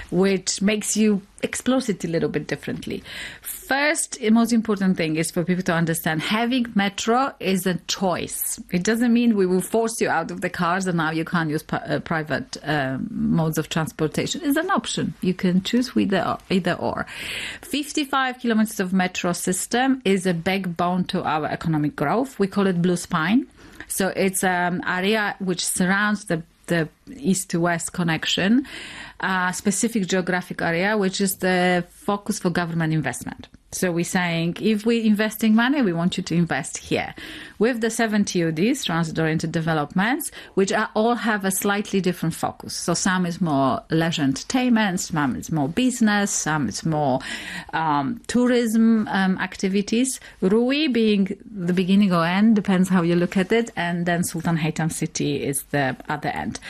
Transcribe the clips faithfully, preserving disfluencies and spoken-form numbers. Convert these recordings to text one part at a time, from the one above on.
which makes you explore it a little bit differently. First, the most important thing is for people to understand having metro is a choice. It doesn't mean we will force you out of the cars and now you can't use uh, private um, modes of transportation. It's an option. You can choose either, either or. fifty-five kilometers of metro system is a backbone to our economic growth. We call it Blue Spine. So it's an area which surrounds the the east to west connection, a specific geographic area, which is the focus for government investment. So we're saying, if we're investing money, we want you to invest here. With the seven T O Ds, transit-oriented developments, which are, all have a slightly different focus. So some is more leisure entertainment, some is more business, some is more um, tourism um, activities. Rui being the beginning or end, depends how you look at it, and then Sultan Haytham City is the other end.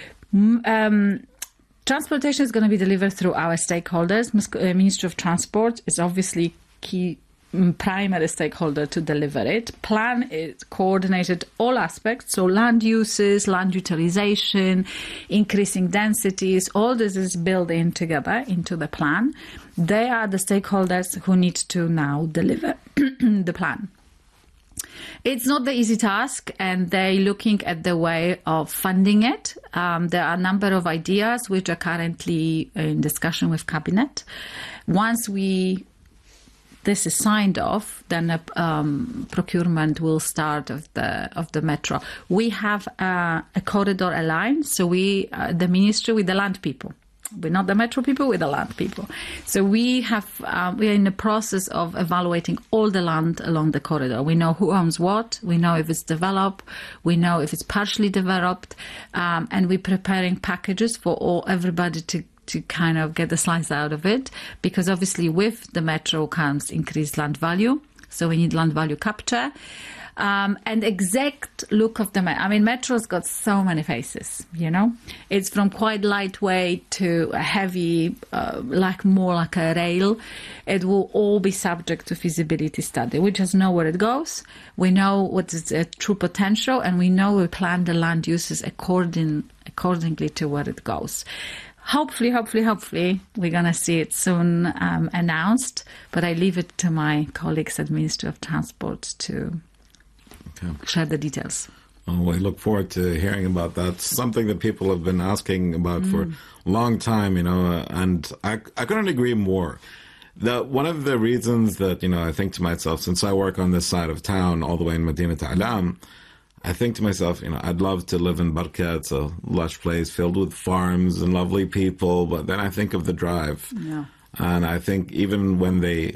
Um, Transportation is going to be delivered through our stakeholders. Ministry of Transport is obviously key primary stakeholder to deliver it. Plan is coordinated all aspects, so land uses, land utilization, increasing densities, all this is built in together into the plan. They are the stakeholders who need to now deliver the plan. It's not the easy task, and they're looking at the way of funding it. Um, there are a number of ideas which are currently in discussion with Cabinet. Once we this is signed off, then a um, procurement will start of the of the metro. We have uh, a corridor aligned, so we uh, the ministry with the land people. We're not the metro people, we're the land people. So we have, uh, we are in the process of evaluating all the land along the corridor. We know who owns what, we know if it's developed, we know if it's partially developed, um, and we're preparing packages for all everybody to to kind of get a slice out of it, because obviously with the metro comes increased land value. So we need land value capture. Um, and exact look of the metro. I mean, metro's got so many faces, you know. It's from quite lightweight to a heavy, uh, like more like a rail. It will all be subject to feasibility study. We just know where it goes. We know what is the true potential, and we know we plan the land uses according accordingly to where it goes. Hopefully, hopefully, hopefully, we're going to see it soon um, announced. But I leave it to my colleagues at Ministry of Transport to Okay. share the details. Well, we look forward to hearing about that. Something that people have been asking about mm. for a long time, you know, and I, I couldn't agree more. The, one of the reasons that, you know, I think to myself, since I work on this side of town, all the way in Medina Alam, I think to myself, you know, I'd love to live in Barka. It's a lush place filled with farms and lovely people, but then I think of the drive. Yeah. And I think even when they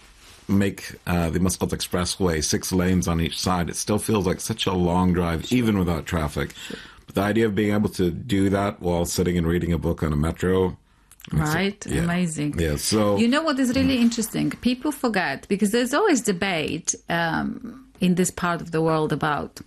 make uh, the Muscat Expressway six lanes on each side, it still feels like such a long drive, sure. even without traffic. Sure. But the idea of being able to do that while sitting and reading a book on a metro, right? Yeah. Amazing. Yeah. So you know what is really interesting? People forget, because there's always debate um, in this part of the world about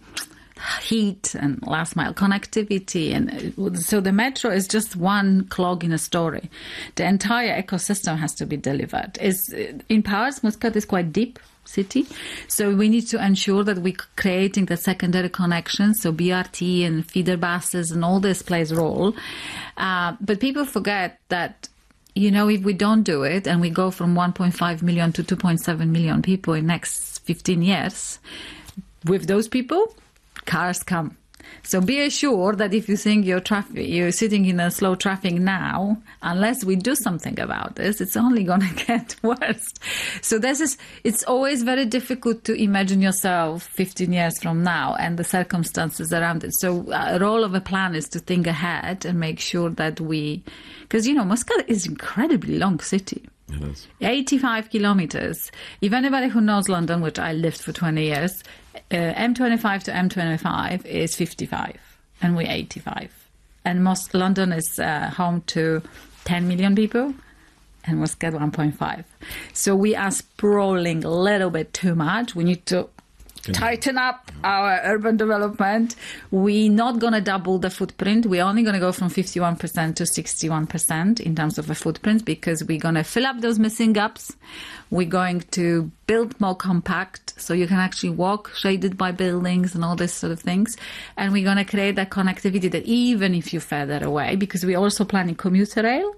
heat and last mile connectivity, and so the metro is just one clog in a story. The entire ecosystem has to be delivered. Is in parts, Muscat is quite deep city, so we need to ensure that we're creating the secondary connections. So B R T and feeder buses and all this plays a role. Uh, but people forget that, you know, if we don't do it and we go from one point five million to two point seven million people in next fifteen years, with those people, cars come. So be assured that if you think you're traffic, you're sitting in a slow traffic now, unless we do something about this, it's only going to get worse. So this is, it's always very difficult to imagine yourself fifteen years from now and the circumstances around it. So a role of a plan is to think ahead and make sure that we, because, you know, Muscat is an incredibly long city. It is. eighty-five kilometers. If anybody who knows London, which I lived for twenty years, uh, M twenty-five to M twenty-five is fifty-five, and we're eighty-five. And most London is uh, home to ten million people, and Muscat one point five. So we are sprawling a little bit too much. We need to tighten up our urban development. We're not going to double the footprint. We're only going to go from fifty-one percent to sixty-one percent in terms of a footprint, because we're going to fill up those missing gaps. We're going to build more compact, so you can actually walk shaded by buildings and all this sort of things. And we're going to create that connectivity that even if you're further away, because we're also planning commuter rail.